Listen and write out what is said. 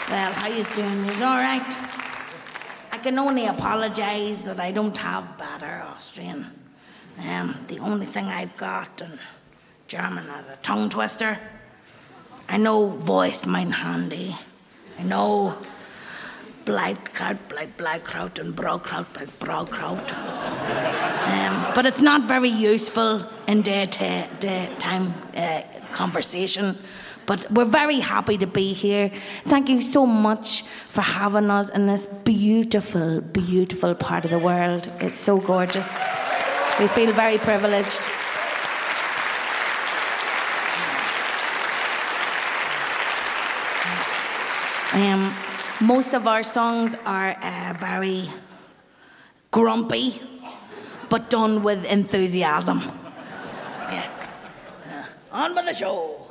Well, how you doing? You's all right? I can only apologise that I don't have better Austrian. The only thing I've got in German is a tongue twister. I know voiced mine handy. I know Bleibkraut, Bleibkraut, and Braukraut, Braukraut. But it's not very useful in daytime conversation. But we're very happy to be here. Thank you so much for having us in this beautiful, beautiful part of the world. It's so gorgeous. We feel very privileged. Most of our songs are very grumpy, but done with enthusiasm. Yeah. On with the show.